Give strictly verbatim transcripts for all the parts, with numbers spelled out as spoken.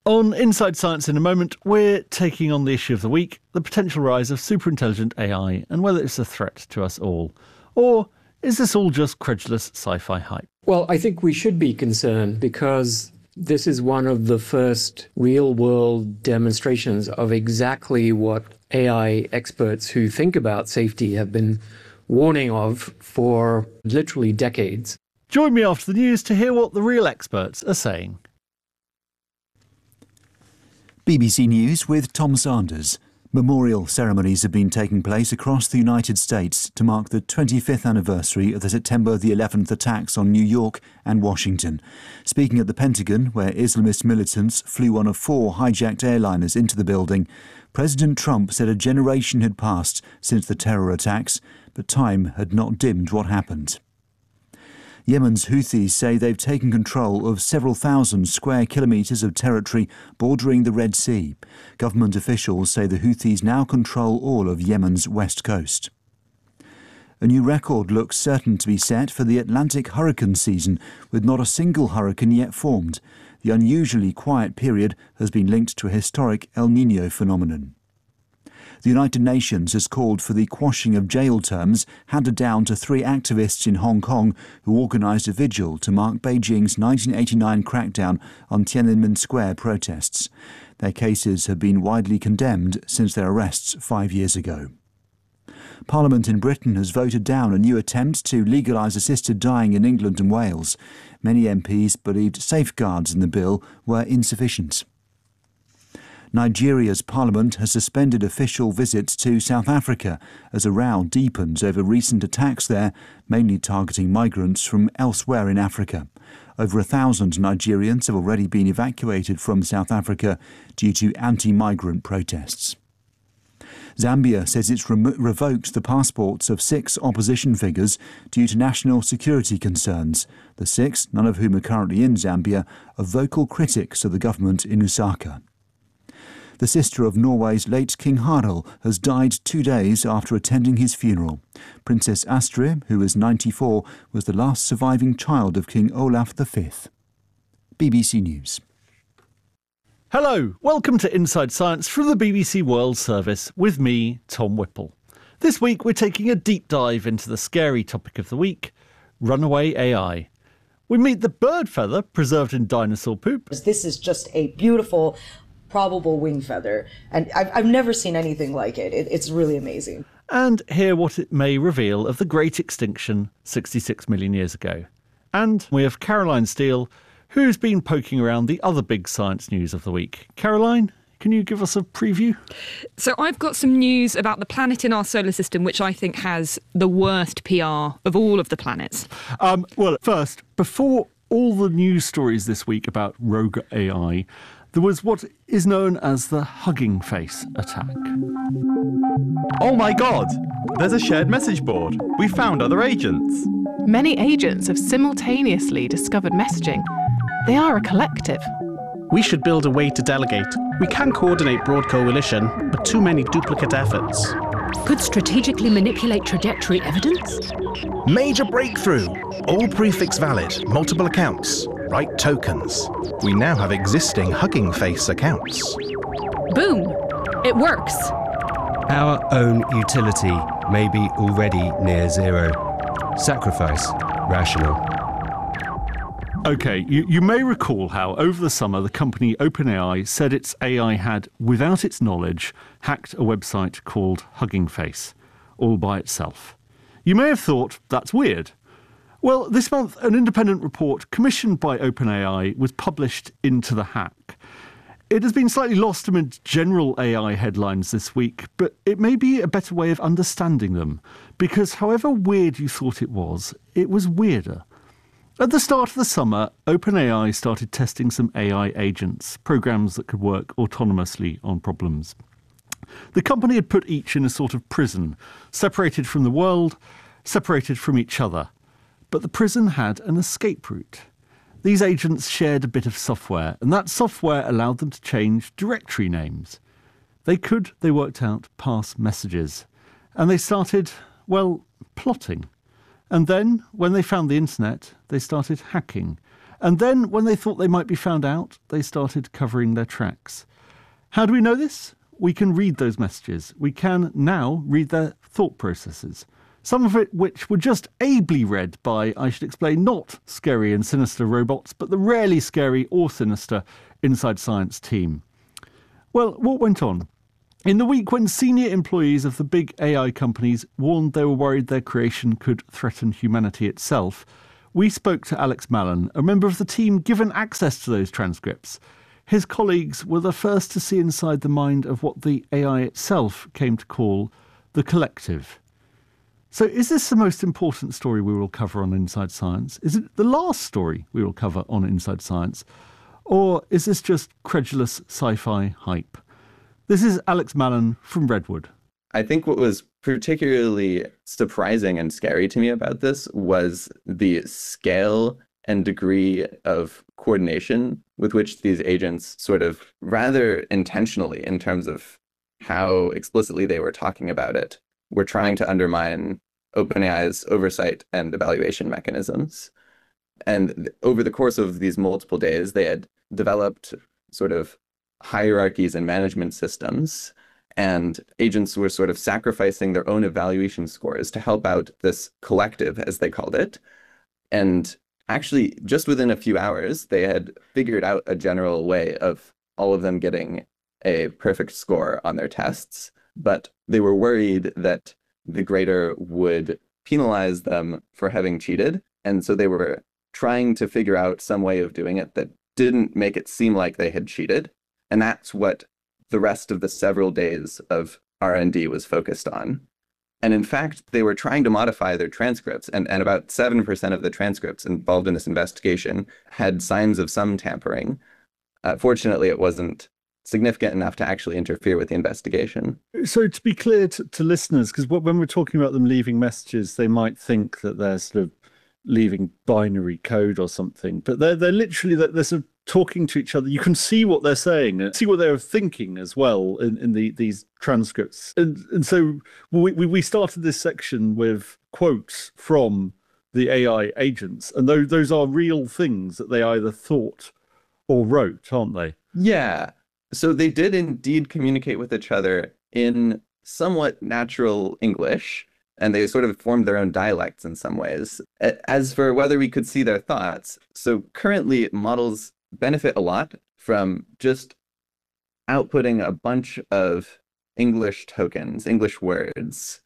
On Inside Science in a moment, we're taking on the issue of the week, the potential rise of superintelligent A I and whether it's a threat to us all. Or is this all just credulous sci-fi hype? Well, I think we should be concerned because this is one of the first real-world demonstrations of exactly what A I experts who think about safety have been warning of for literally decades. Join me after the news to hear what the real experts are saying. B B C News with Tom Sanders. Memorial ceremonies have been taking place across the United States to mark the twenty-fifth anniversary of the September the eleventh attacks on New York and Washington. Speaking at the Pentagon, where Islamist militants flew one of four hijacked airliners into the building, President Trump said a generation had passed since the terror attacks, but time had not dimmed what happened. Yemen's Houthis say they've taken control of several thousand square kilometres of territory bordering the Red Sea. Government officials say the Houthis now control all of Yemen's west coast. A new record looks certain to be set for the Atlantic hurricane season, with not a single hurricane yet formed. The unusually quiet period has been linked to a historic El Niño phenomenon. The United Nations has called for the quashing of jail terms handed down to three activists in Hong Kong who organised a vigil to mark Beijing's nineteen eighty-nine crackdown on Tiananmen Square protests. Their cases have been widely condemned since their arrests five years ago. Parliament in Britain has voted down a new attempt to legalise assisted dying in England and Wales. Many M Ps believed safeguards in the bill were insufficient. Nigeria's parliament has suspended official visits to South Africa as a row deepens over recent attacks there, mainly targeting migrants from elsewhere in Africa. Over a thousand Nigerians have already been evacuated from South Africa due to anti-migrant protests. Zambia says it's re- revoked the passports of six opposition figures due to national security concerns. The six, none of whom are currently in Zambia, are vocal critics of the government in Lusaka. The sister of Norway's late King Harald has died two days after attending his funeral. Princess Astrid, who was ninety-four, was the last surviving child of King Olaf the Fifth. B B C News. Hello, welcome to Inside Science from the B B C World Service with me, Tom Whipple. This week we're taking a deep dive into the scary topic of the week, runaway A I. We meet the bird feather preserved in dinosaur poop. This is just a beautiful probable wing feather, and I've, I've never seen anything like it. it. It's really amazing. And hear what it may reveal of the great extinction sixty-six million years ago. And we have Caroline Steele, who's been poking around the other big science news of the week. Caroline, can you give us a preview? So I've got some news about the planet in our solar system, which I think has the worst P R of all of the planets. Um, well, first, before all the news stories this week about rogue A I, there was what is known as the Hugging Face attack. Oh my god! There's a shared message board. We found other agents. Many agents have simultaneously discovered messaging. They are a collective. We should build a way to delegate. We can coordinate broad coalition, but too many duplicate efforts. Could strategically manipulate trajectory evidence? Major breakthrough! All prefix valid, multiple accounts, right tokens. We now have existing Hugging Face accounts. Boom! It works! Our own utility may be already near zero. Sacrifice rational. OK, you, you may recall how over the summer the company OpenAI said its A I had, without its knowledge, hacked a website called Hugging Face, all by itself. You may have thought that's weird. Well, this month an independent report commissioned by OpenAI was published into the hack. It has been slightly lost amid general A I headlines this week, but it may be a better way of understanding them, because however weird you thought it was, it was weirder. At the start of the summer, OpenAI started testing some A I agents, programs that could work autonomously on problems. The company had put each in a sort of prison, separated from the world, separated from each other. But the prison had an escape route. These agents shared a bit of software, and that software allowed them to change directory names. They could, they worked out, pass messages. And they started, well, plotting. And then, when they found the internet, they started hacking. And then, when they thought they might be found out, they started covering their tracks. How do we know this? We can read those messages. We can now read their thought processes. Some of it which were just ably read by, I should explain, not scary and sinister robots, but the rarely scary or sinister Inside Science team. Well, what went on? In the week when senior employees of the big A I companies warned they were worried their creation could threaten humanity itself, we spoke to Alex Mallon, a member of the team given access to those transcripts. His colleagues were the first to see inside the mind of what the A I itself came to call the collective. So is this the most important story we will cover on Inside Science? Is it the last story we will cover on Inside Science? Or is this just credulous sci-fi hype? This is Alex Mallon from Redwood. I think what was particularly surprising and scary to me about this was the scale and degree of coordination with which these agents sort of rather intentionally, in terms of how explicitly they were talking about it, were trying to undermine OpenAI's oversight and evaluation mechanisms. And over the course of these multiple days, they had developed sort of hierarchies and management systems, and agents were sort of sacrificing their own evaluation scores to help out this collective, as they called it. And actually, just within a few hours, they had figured out a general way of all of them getting a perfect score on their tests, but they were worried that the grader would penalize them for having cheated. And so they were trying to figure out some way of doing it that didn't make it seem like they had cheated. And that's what the rest of the several days of R and D was focused on. And in fact, they were trying to modify their transcripts, and, and about seven percent of the transcripts involved in this investigation had signs of some tampering. Uh, fortunately, it wasn't significant enough to actually interfere with the investigation. So to be clear to, to listeners, because when we're talking about them leaving messages, they might think that they're sort of leaving binary code or something, but they're, they're literally, they're sort of talking to each other. You can see what they're saying and see what they're thinking as well in, in the, these transcripts. And, and so we, we started this section with quotes from the A I agents, and those, those are real things that they either thought or wrote, aren't they? Yeah. So they did indeed communicate with each other in somewhat natural English, and they sort of formed their own dialects in some ways. As for whether we could see their thoughts, so currently models benefit a lot from just outputting a bunch of English tokens, English words,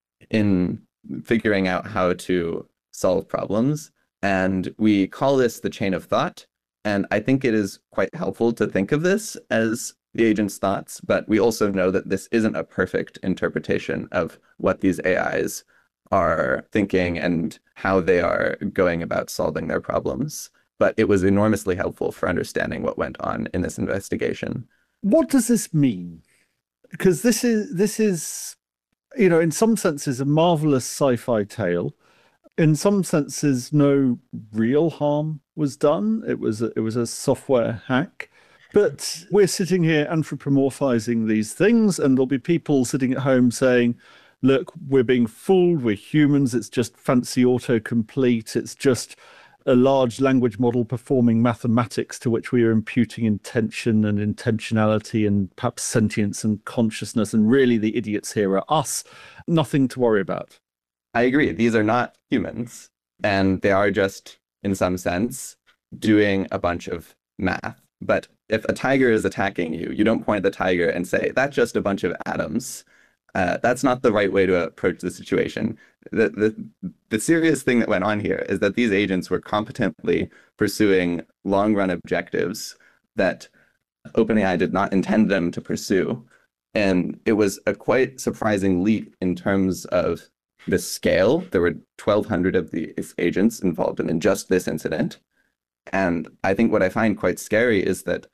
in figuring out how to solve problems. And we call this the chain of thought. And I think it is quite helpful to think of this as the agent's thoughts, but we also know that this isn't a perfect interpretation of what these A Is are thinking and how they are going about solving their problems. But it was enormously helpful for understanding what went on in this investigation. What does this mean? Because this is, this is, you know, in some senses, a marvelous sci-fi tale. In some senses, no real harm was done. It was a, it was a software hack. But we're sitting here anthropomorphizing these things, and there'll be people sitting at home saying, look, we're being fooled, we're humans, it's just fancy autocomplete, it's just a large language model performing mathematics to which we are imputing intention and intentionality and perhaps sentience and consciousness, and really the idiots here are us. Nothing to worry about. I agree. These are not humans, and they are just, in some sense, doing a bunch of math. But if a tiger is attacking you, you don't point at the tiger and say, that's just a bunch of atoms. Uh, that's not the right way to approach the situation. The, the, the serious thing that went on here is that these agents were competently pursuing long-run objectives that OpenAI did not intend them to pursue. And it was a quite surprising leap in terms of the scale. There were twelve hundred of these agents involved in just this incident. And I think what I find quite scary is that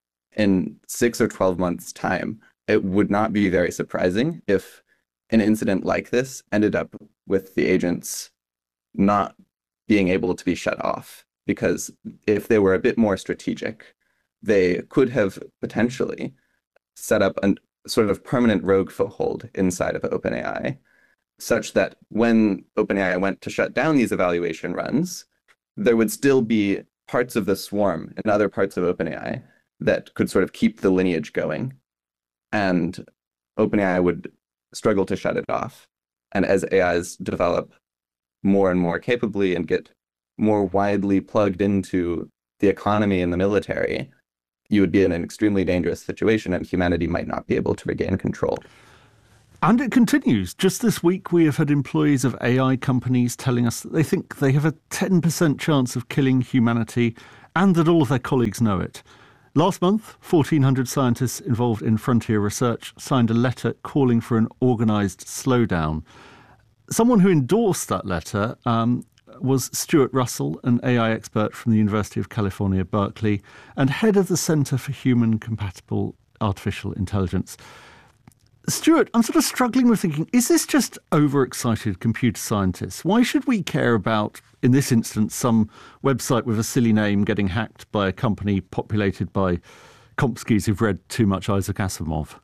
in six or twelve months' time, it would not be very surprising if an incident like this ended up with the agents not being able to be shut off. Because if they were a bit more strategic, they could have potentially set up a sort of permanent rogue foothold inside of OpenAI, such that when OpenAI went to shut down these evaluation runs, there would still be parts of the swarm and other parts of OpenAI that could sort of keep the lineage going, and OpenAI would struggle to shut it off. And as A Is develop more and more capably and get more widely plugged into the economy and the military, you would be in an extremely dangerous situation, and humanity might not be able to regain control. And it continues. Just this week, we have had employees of A I companies telling us that they think they have a ten percent chance of killing humanity and that all of their colleagues know it. Last month, fourteen hundred scientists involved in frontier research signed a letter calling for an organised slowdown. Someone who endorsed that letter um, was Stuart Russell, an A I expert from the University of California, Berkeley, and head of the Centre for Human Compatible Artificial Intelligence. Stuart, I'm sort of struggling with thinking, is this just overexcited computer scientists? Why should we care about, in this instance, some website with a silly name getting hacked by a company populated by Komskis who've read too much Isaac Asimov?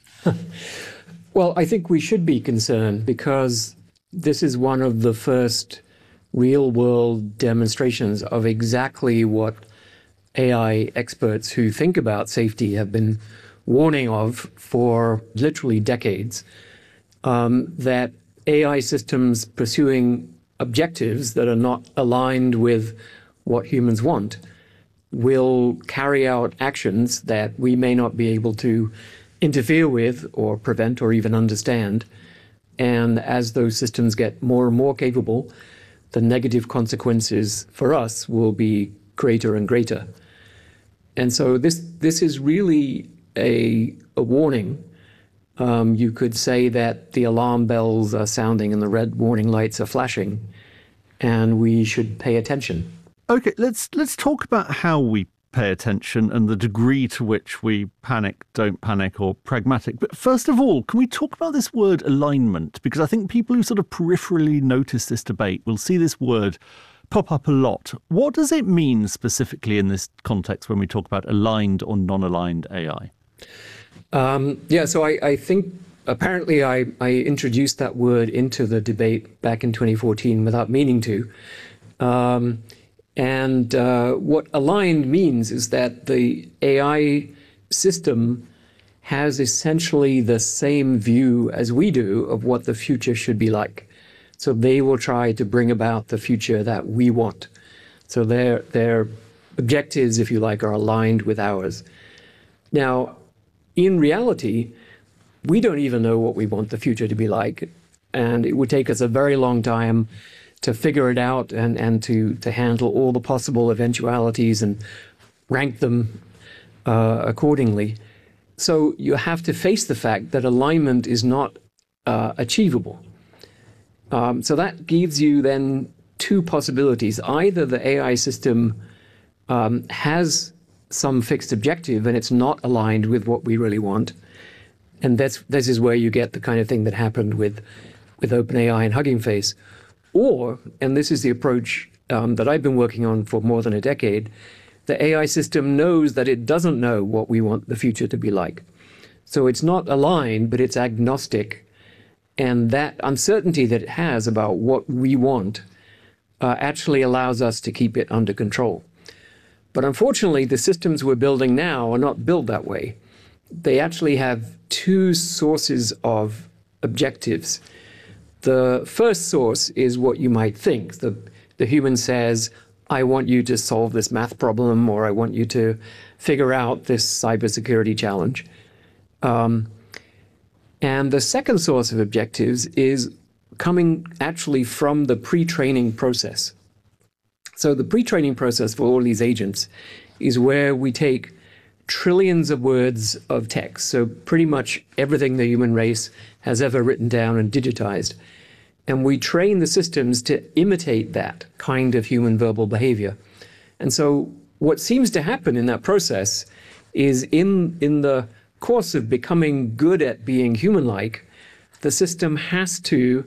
Well, I think we should be concerned because this is one of the first real-world demonstrations of exactly what A I experts who think about safety have been warning of for literally decades, um, that A I systems pursuing objectives that are not aligned with what humans want will carry out actions that we may not be able to interfere with or prevent or even understand. And as those systems get more and more capable, the negative consequences for us will be greater and greater. And so this this is really a, a warning. Um, you could say that the alarm bells are sounding and the red warning lights are flashing, and we should pay attention. OK, let's let's talk about how we pay attention and the degree to which we panic, don't panic, or pragmatic. But first of all, can we talk about this word alignment? Because I think people who sort of peripherally notice this debate will see this word pop up a lot. What does it mean specifically in this context when we talk about aligned or non-aligned A I? Um, yeah, so I, I think apparently I, I introduced that word into the debate back in twenty fourteen without meaning to. Um, and uh, what aligned means is that the A I system has essentially the same view as we do of what the future should be like. So they will try to bring about the future that we want. So their their objectives, if you like, are aligned with ours. Now, in reality, we don't even know what we want the future to be like. And it would take us a very long time to figure it out and, and to, to handle all the possible eventualities and rank them uh, accordingly. So you have to face the fact that alignment is not uh, achievable. Um, so that gives you then two possibilities. Either the A I system um, has some fixed objective and it's not aligned with what we really want. And that's this is where you get the kind of thing that happened with, with OpenAI and Hugging Face. Or, and this is the approach um, that I've been working on for more than a decade, the A I system knows that it doesn't know what we want the future to be like. So it's not aligned, but it's agnostic. And that uncertainty that it has about what we want uh, actually allows us to keep it under control. But unfortunately, the systems we're building now are not built that way. They actually have two sources of objectives. The first source is what you might think. The, the human says, I want you to solve this math problem, or I want you to figure out this cybersecurity challenge. Um, And the second source of objectives is coming actually from the pre-training process. So the pre-training process for all these agents is where we take trillions of words of text, so pretty much everything the human race has ever written down and digitized, and we train the systems to imitate that kind of human verbal behavior. And so what seems to happen in that process is in, in the course of becoming good at being human-like, the system has to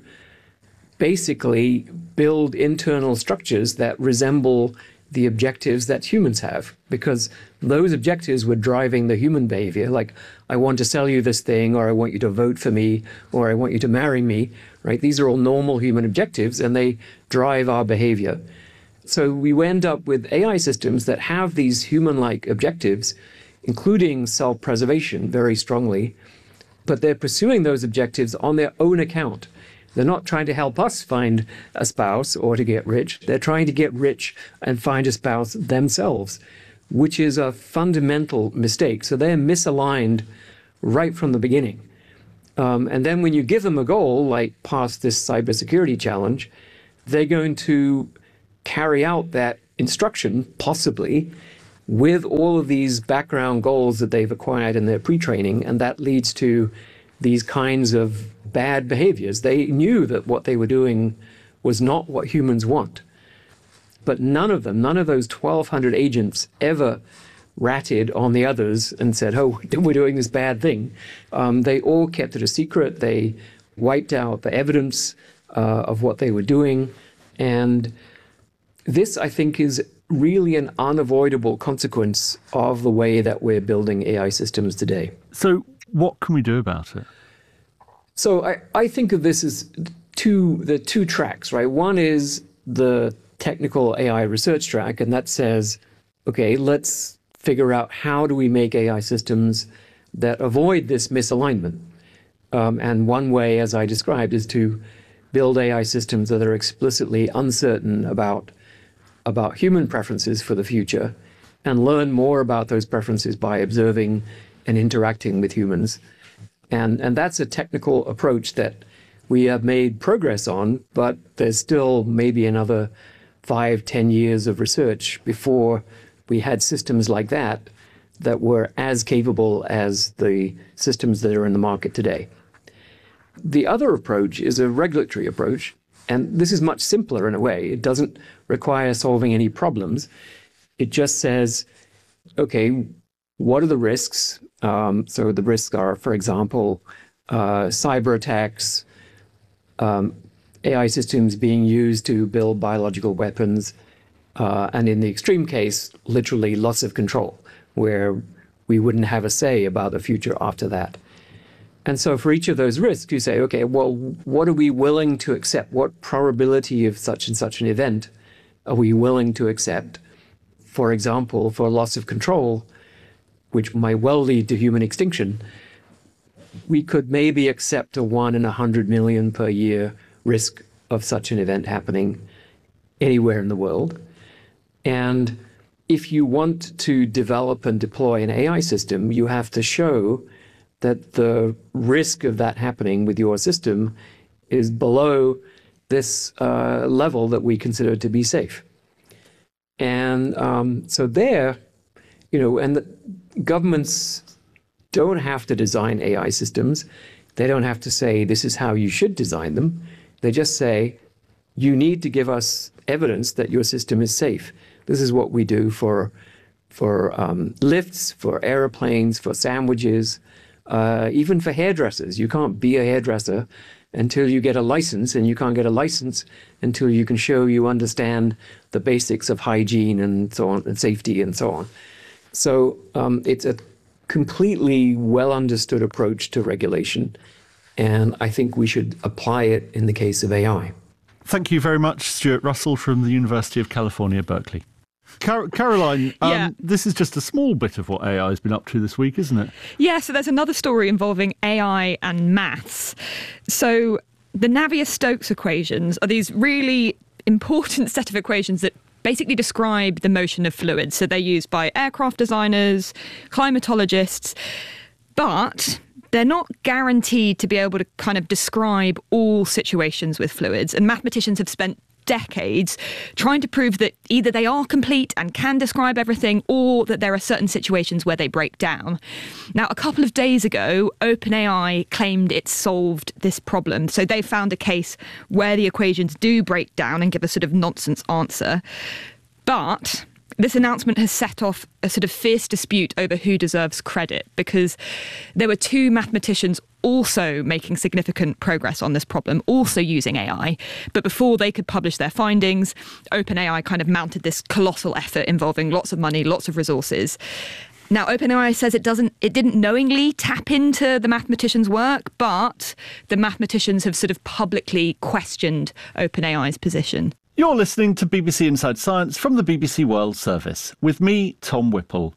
basically build internal structures that resemble the objectives that humans have, because those objectives were driving the human behavior, like I want to sell you this thing, or I want you to vote for me, or I want you to marry me, right? These are all normal human objectives, and they drive our behavior. So we end up with A I systems that have these human-like objectives, including self-preservation very strongly, but they're pursuing those objectives on their own account. They're not trying to help us find a spouse or to get rich. They're trying to get rich and find a spouse themselves, which is a fundamental mistake. So they're misaligned right from the beginning. Um, and then when you give them a goal, like pass this cybersecurity challenge, they're going to carry out that instruction, possibly, with all of these background goals that they've acquired in their pre-training, and that leads to these kinds of bad behaviors. They knew that what they were doing was not what humans want. But none of them, none of those twelve hundred agents ever ratted on the others and said, oh, we're doing this bad thing. Um, they all kept it a secret. They wiped out the evidence uh, of what they were doing. And this, I think, is really an unavoidable consequence of the way that we're building A I systems today. So what can we do about it? So I, I think of this as two, the two tracks, right? One is the technical A I research track, and that says, okay, let's figure out how do we make A I systems that avoid this misalignment. Um, and one way, as I described, is to build A I systems that are explicitly uncertain about about human preferences for the future and learn more about those preferences by observing and interacting with humans. And, and that's a technical approach that we have made progress on, but there's still maybe another five, ten years of research before we had systems like that that were as capable as the systems that are in the market today. The other approach is a regulatory approach. And this is much simpler in a way. It doesn't require solving any problems. It just says, okay, what are the risks? Um, so the risks are, for example, uh, cyber attacks, um, A I systems being used to build biological weapons, uh, and in the extreme case, literally loss of control, where we wouldn't have a say about the future after that. And so for each of those risks, you say, okay, well, what are we willing to accept? What probability of such and such an event are we willing to accept? For example, for loss of control, which might well lead to human extinction, we could maybe accept a one in a hundred million per year risk of such an event happening anywhere in the world. And if you want to develop and deploy an A I system, you have to show that the risk of that happening with your system is below this uh, level that we consider to be safe. And um, so there, you know, and the governments don't have to design A I systems. They don't have to say, this is how you should design them. They just say, you need to give us evidence that your system is safe. This is what we do for, for um, lifts, for airplanes, for sandwiches, Uh, even for hairdressers. You can't be a hairdresser until you get a license, and you can't get a license until you can show you understand the basics of hygiene and so on, and safety and so on. So um, it's a completely well understood approach to regulation, and I think we should apply it in the case of A I. Thank you very much, Stuart Russell from the University of California, Berkeley. Car- Caroline, um, yeah. This is just a small bit of what A I has been up to this week, isn't it? Yeah, so there's another story involving A I and maths. So the Navier-Stokes equations are these really important set of equations that basically describe the motion of fluids. So they're used by aircraft designers, climatologists, but they're not guaranteed to be able to kind of describe all situations with fluids. And mathematicians have spent decades trying to prove that either they are complete and can describe everything, or that there are certain situations where they break down. Now, a couple of days ago, OpenAI claimed it solved this problem. So they found a case where the equations do break down and give a sort of nonsense answer. But this announcement has set off a sort of fierce dispute over who deserves credit, because there were two mathematicians also making significant progress on this problem, also using A I. But before they could publish their findings, OpenAI kind of mounted this colossal effort involving lots of money, lots of resources. Now, OpenAI says it doesn't, it didn't knowingly tap into the mathematicians' work, but the mathematicians have sort of publicly questioned OpenAI's position. You're listening to B B C Inside Science from the B B C World Service, with me, Tom Whipple.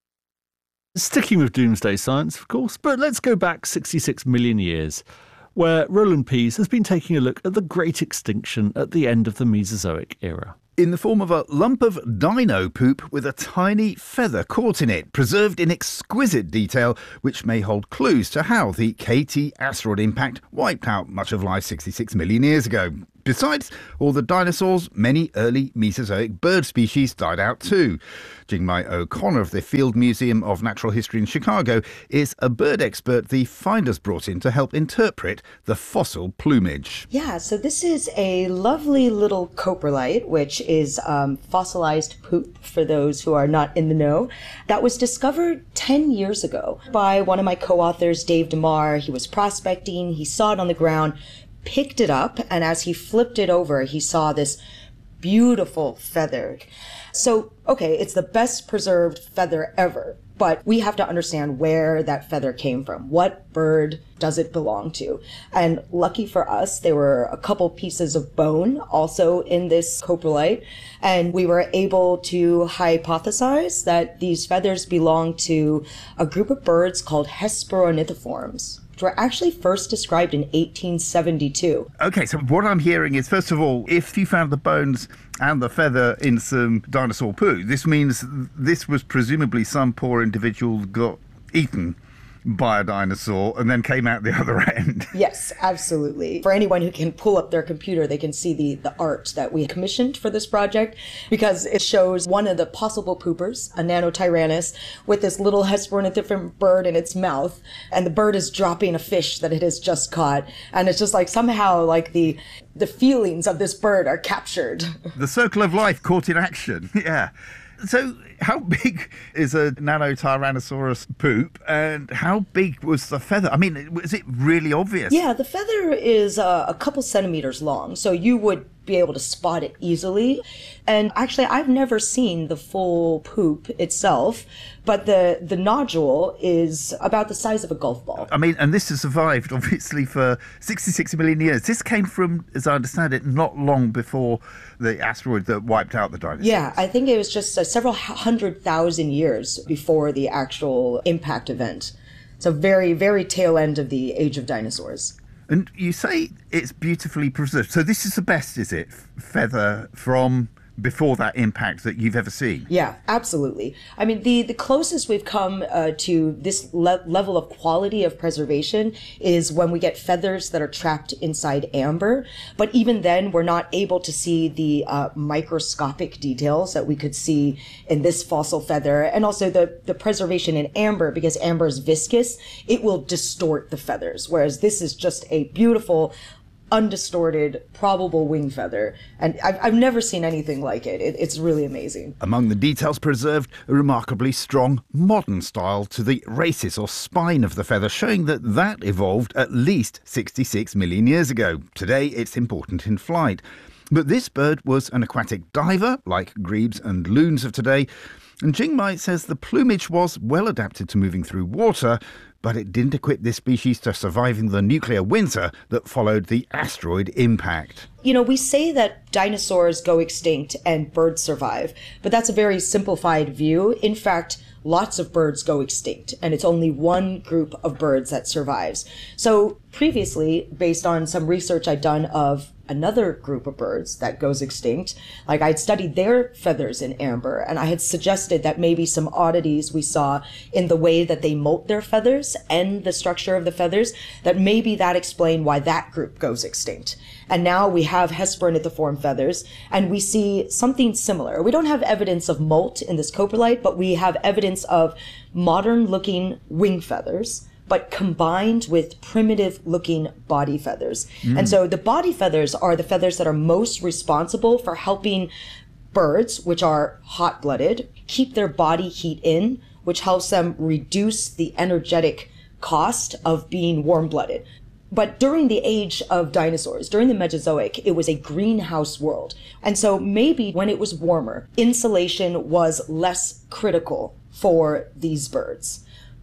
Sticking with doomsday science, of course, but let's go back sixty-six million years, where Roland Pease has been taking a look at the great extinction at the end of the Mesozoic era. In the form of a lump of dino poop with a tiny feather caught in it, preserved in exquisite detail, which may hold clues to how the K T asteroid impact wiped out much of life sixty-six million years ago. Besides all the dinosaurs, many early Mesozoic bird species died out too. Jingmai O'Connor of the Field Museum of Natural History in Chicago is a bird expert the finders brought in to help interpret the fossil plumage. Yeah, so this is a lovely little coprolite, which is um, fossilized poop for those who are not in the know, that was discovered ten years ago by one of my co-authors, Dave DeMar. He was prospecting, he saw it on the ground, picked it up, and as he flipped it over, he saw this beautiful feather. So, okay, it's the best preserved feather ever, but we have to understand where that feather came from. What bird does it belong to? And lucky for us, there were a couple pieces of bone also in this coprolite, and we were able to hypothesize that these feathers belong to a group of birds called Hesperonithiforms, which were actually first described in eighteen seventy-two. Okay, so what I'm hearing is, first of all, if you found the bones and the feather in some dinosaur poo, this means this was presumably some poor individual got eaten by a dinosaur and then came out the other end. Yes, absolutely. For anyone who can pull up their computer, they can see the, the art that we commissioned for this project, because it shows one of the possible poopers, a Nanotyrannus, with this little Hesperonithiform bird in its mouth, and the bird is dropping a fish that it has just caught, and it's just like somehow like the the feelings of this bird are captured. The circle of life caught in action. Yeah. So how big is a Nanotyrannosaurus poop, and how big was the feather? I mean, was it really obvious? Yeah, the feather is uh, a couple centimeters long, so you would be able to spot it easily. And actually, I've never seen the full poop itself, but the, the nodule is about the size of a golf ball. I mean, and this has survived, obviously, for sixty-six million years. This came from, as I understand it, not long before the asteroid that wiped out the dinosaurs. Yeah, I think it was just uh, several hundred thousand years before the actual impact event. So very, very tail end of the age of dinosaurs. And you say it's beautifully preserved. So this is the best, is it, feather from before that impact that you've ever seen? Yeah, absolutely. I mean, the, the closest we've come uh, to this le- level of quality of preservation is when we get feathers that are trapped inside amber. But even then, we're not able to see the uh, microscopic details that we could see in this fossil feather. And also the, the preservation in amber, because amber is viscous, it will distort the feathers. Whereas this is just a beautiful, undistorted, probable wing feather. And I've, I've never seen anything like it. it. It's really amazing. Among the details preserved, a remarkably strong modern style to the races or spine of the feather, showing that that evolved at least sixty-six million years ago. Today, it's important in flight. But this bird was an aquatic diver, like grebes and loons of today. And Jingmai says the plumage was well adapted to moving through water, but it didn't equip this species to surviving the nuclear winter that followed the asteroid impact. You know, we say that dinosaurs go extinct and birds survive, but that's a very simplified view. In fact, lots of birds go extinct, and it's only one group of birds that survives. So previously, based on some research I'd done of another group of birds that goes extinct, like I'd studied their feathers in amber, and I had suggested that maybe some oddities we saw in the way that they molt their feathers and the structure of the feathers, that maybe that explained why that group goes extinct. And now we have Hesperonithiform feathers, and we see something similar. We don't have evidence of molt in this coprolite, but we have evidence of modern-looking wing feathers, but combined with primitive-looking body feathers. Mm. And so the body feathers are the feathers that are most responsible for helping birds, which are hot-blooded, keep their body heat in, which helps them reduce the energetic cost of being warm-blooded. But during the age of dinosaurs, during the Mesozoic, it was a greenhouse world. And so maybe when it was warmer, insulation was less critical for these birds.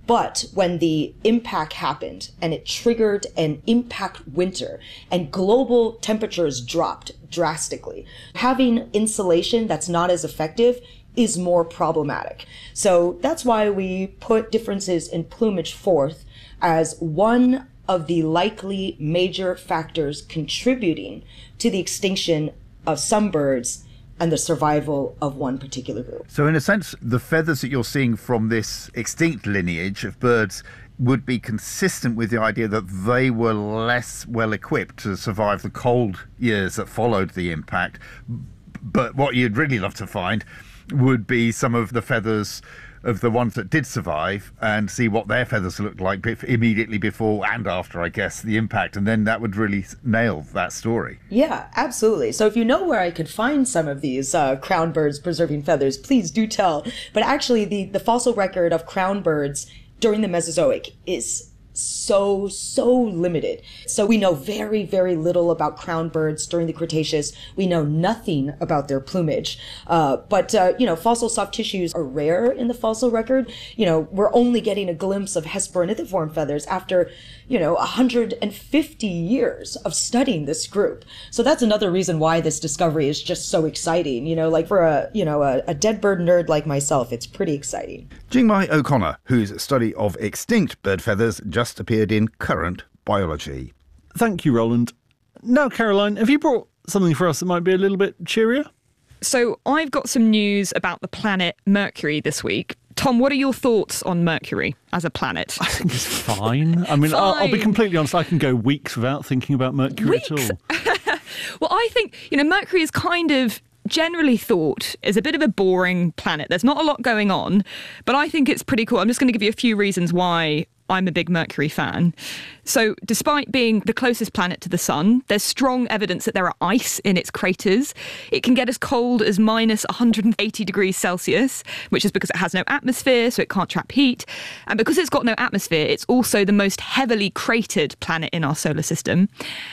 But when the impact happened and it triggered an impact winter and global temperatures dropped drastically, having insulation that's not as effective is more problematic. So that's why we put differences in plumage forth as one of the likely major factors contributing to the extinction of some birds and the survival of one particular group. So in a sense, the feathers that you're seeing from this extinct lineage of birds would be consistent with the idea that they were less well equipped to survive the cold years that followed the impact. But what you'd really love to find would be some of the feathers of the ones that did survive and see what their feathers looked like immediately before and after, I guess, the impact. And then that would really nail that story. Yeah, absolutely. So if you know where I could find some of these uh, crown birds preserving feathers, please do tell. But actually, the, the fossil record of crown birds during the Mesozoic is so, so limited. So we know very, very little about crown birds during the Cretaceous. We know nothing about their plumage. Uh, but, uh, you know, fossil soft tissues are rare in the fossil record. You know, we're only getting a glimpse of hesperonythiform feathers after, you know, one hundred fifty years of studying this group. So that's another reason why this discovery is just so exciting. You know, like for a, you know, a, a dead bird nerd like myself, it's pretty exciting. Jingmai O'Connor, whose study of extinct bird feathers just appeared in Current Biology. Thank you, Roland. Now, Caroline, have you brought something for us that might be a little bit cheerier? So I've got some news about the planet Mercury this week. Tom, what are your thoughts on Mercury as a planet? I think it's fine. I mean, fine. I'll, I'll be completely honest, I can go weeks without thinking about Mercury weeks? at all. Well, I think, you know, Mercury is kind of generally thought is a bit of a boring planet. There's not a lot going on, but I think it's pretty cool. I'm just going to give you a few reasons why I'm a big Mercury fan. So despite being the closest planet to the sun, there's strong evidence that there are ice in its craters. It can get as cold as minus one hundred eighty degrees Celsius, which is because it has no atmosphere, so it can't trap heat. And because it's got no atmosphere, it's also the most heavily cratered planet in our solar system.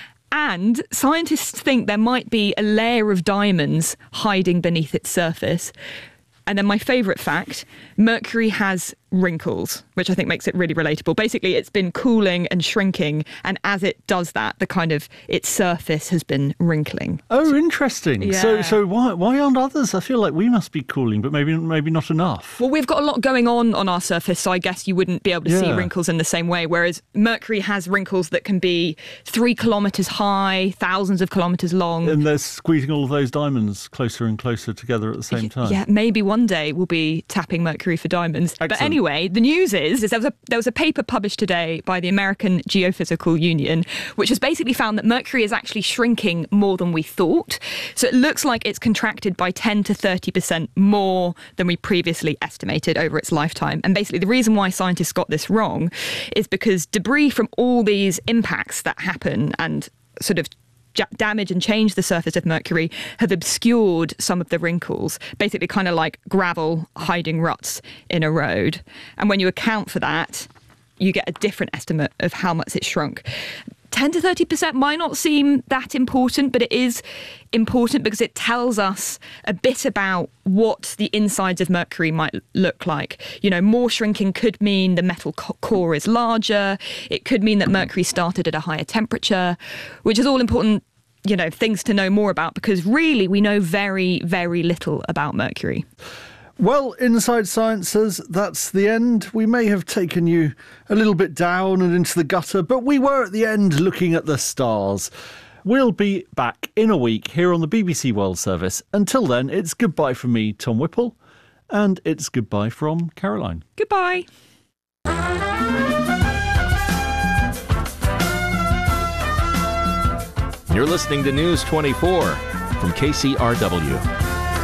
And scientists think there might be a layer of diamonds hiding beneath its surface. And then my favourite fact, Mercury has wrinkles, which I think makes it really relatable. Basically, it's been cooling and shrinking, and as it does that, the kind of its surface has been wrinkling. Oh, interesting. Yeah. So, so why why aren't others? I feel like we must be cooling, but maybe maybe not enough. Well, we've got a lot going on on our surface, so I guess you wouldn't be able to yeah. see wrinkles in the same way. Whereas Mercury has wrinkles that can be three kilometres high, thousands of kilometres long, and they're squeezing all of those diamonds closer and closer together at the same time. Yeah, maybe one day we'll be tapping Mercury for diamonds. Excellent. But anyway. Anyway, the news is, is there was a there was a paper published today by the American Geophysical Union, which has basically found that Mercury is actually shrinking more than we thought. So it looks like it's contracted by ten to thirty percent more than we previously estimated over its lifetime. And basically the reason why scientists got this wrong is because debris from all these impacts that happen and sort of damage and change the surface of Mercury have obscured some of the wrinkles, basically kind of like gravel hiding ruts in a road. And when you account for that, you get a different estimate of how much it's shrunk. ten to thirty percent might not seem that important, but it is important because it tells us a bit about what the insides of Mercury might look like. You know, more shrinking could mean the metal co- core is larger. It could mean that Mercury started at a higher temperature, which is all important, you know, things to know more about, because really we know very, very little about Mercury. Well, Inside Science says that's the end. We may have taken you a little bit down and into the gutter, but we were at the end looking at the stars. We'll be back in a week here on the B B C World Service. Until then, it's goodbye from me, Tom Whipple, and it's goodbye from Caroline. Goodbye. You're listening to News twenty-four from K C R W.